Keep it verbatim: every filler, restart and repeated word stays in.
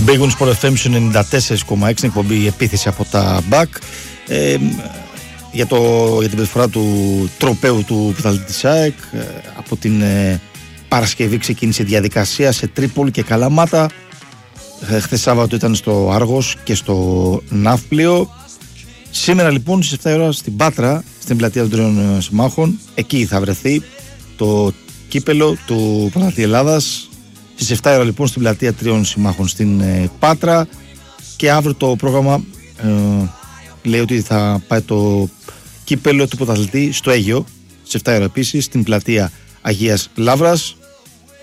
Big Win Sport εφ εμ ενενήντα τέσσερα κόμμα έξι, εκπομπή η επίθεση από τα μπακ. Ε, για, το, για την προσφορά του τροπαίου του πρωταθλητή της ΑΕΚ. Ε, από την ε, Παρασκευή ξεκίνησε η διαδικασία σε Τρίπολη και Καλαμάτα. Ε, χθες Σάββατο ήταν στο Άργος και στο Ναύπλιο. Σήμερα λοιπόν στις εφτά η ώρα στην Πάτρα, στην πλατεία των Τριών Συμμάχων, εκεί θα βρεθεί το κύπελο του Πρωταθλητή Ελλάδας. Στις εφτά η ώρα λοιπόν στην πλατεία Τριών Συμμάχων στην ε, Πάτρα. Και αύριο το πρόγραμμα ε, λέει ότι θα πάει το κύπελο του Πρωταθλητή στο Αίγιο στις εφτά η ώρα επίσης, στην πλατεία Αγίας Λαύρας.